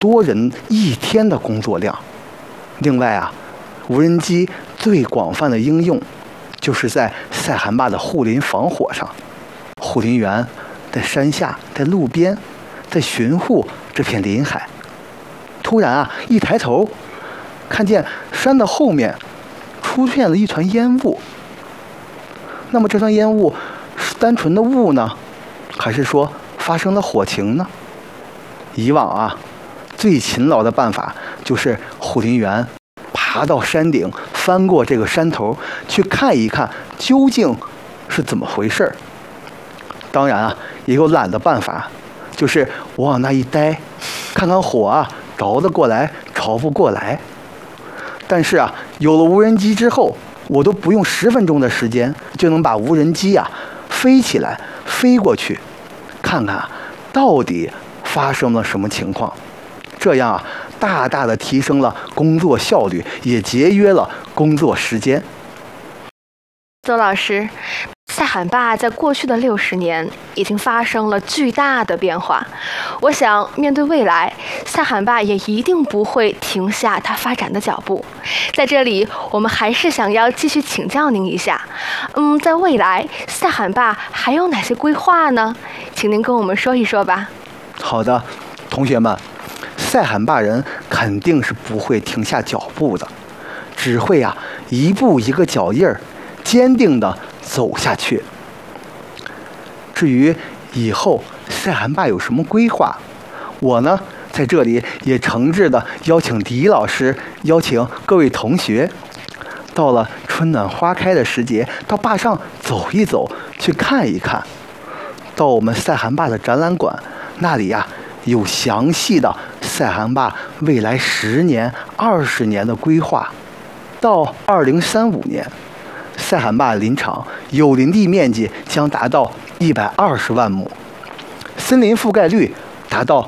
多人一天的工作量。另外啊，无人机最广泛的应用就是在塞罕坝的护林防火上。护林员在山下，在路边，在巡护这片林海。突然啊，一抬头，看见山的后面出现了一团烟雾。那么这团烟雾是单纯的雾呢，还是说发生了火情呢？以往啊，最勤劳的办法就是护林员爬到山顶，翻过这个山头，去看一看究竟是怎么回事儿。当然啊，也有懒的办法，就是我往那一待，看看火啊着得过来，着不过来。但是啊，有了无人机之后，我都不用10分钟的时间，就能把无人机啊飞起来，飞过去，看看到底发生了什么情况。这样啊，大大的提升了工作效率，也节约了工作时间。 邹老师，塞罕坝在过去的60年已经发生了巨大的变化。我想，面对未来，塞罕坝也一定不会停下它发展的脚步。在这里，我们还是想要继续请教您一下，在未来，塞罕坝还有哪些规划呢？请您跟我们说一说吧。 好的，同学们，塞罕坝人肯定是不会停下脚步的，只会啊一步一个脚印儿，坚定地走下去。至于以后塞罕坝有什么规划，我呢在这里也诚挚地邀请李老师，邀请各位同学，到了春暖花开的时节，到坝上走一走，去看一看。到我们塞罕坝的展览馆，那里呀有详细的塞罕坝未来10年、20年的规划。到2035年，塞罕坝林场有林地面积将达到120万亩，森林覆盖率达到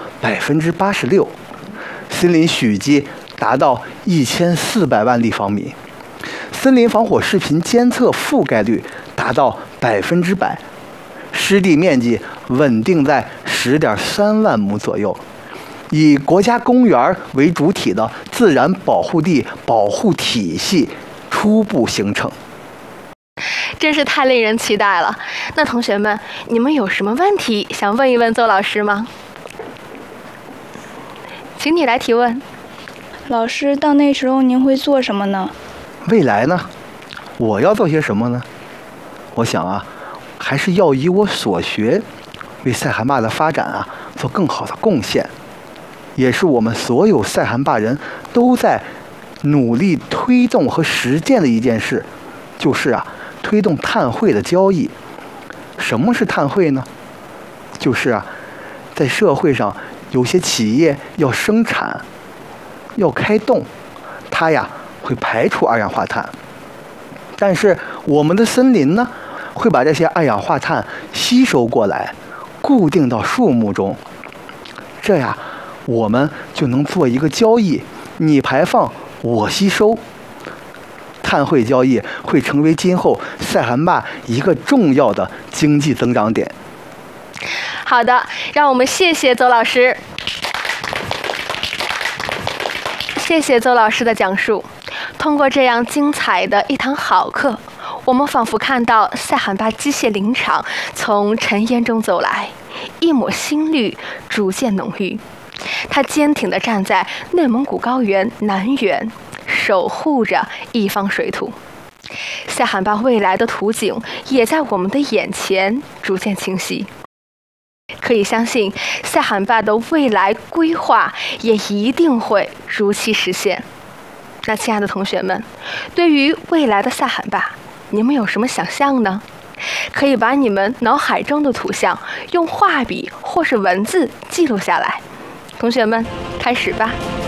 86%，森林许积达到1400万立方米，森林防火视频监测覆盖率达到100%，湿地面积稳定在10.3万亩左右。以国家公园为主体的自然保护地保护体系初步形成。 真是太令人期待了。那同学们，你们有什么问题想问一问邹老师吗？请你来提问。 老师，到那时候您会做什么呢？ 未来呢？我要做些什么呢？我想啊，还是要以我所学，为塞罕坝的发展啊做更好的贡献。也是我们所有塞罕坝人都在努力推动和实践的一件事，就是啊，推动碳汇的交易。什么是碳汇呢？就是啊，在社会上有些企业要生产，要开动，它呀会排出二氧化碳，但是我们的森林呢，会把这些二氧化碳吸收过来，固定到树木中，这样我们就能做一个交易，你排放我吸收。碳汇交易会成为今后塞罕坝一个重要的经济增长点。 好的，让我们谢谢邹老师。谢谢邹老师的讲述。通过这样精彩的一堂好课，我们仿佛看到塞罕坝机械林场从尘烟中走来，一抹新绿逐渐浓郁。它坚挺地站在内蒙古高原南缘，守护着一方水土。塞罕坝未来的图景也在我们的眼前逐渐清晰。可以相信，塞罕坝的未来规划也一定会如期实现。那亲爱的同学们，对于未来的塞罕坝，你们有什么想象呢？可以把你们脑海中的图像用画笔或是文字记录下来。同学们，开始吧。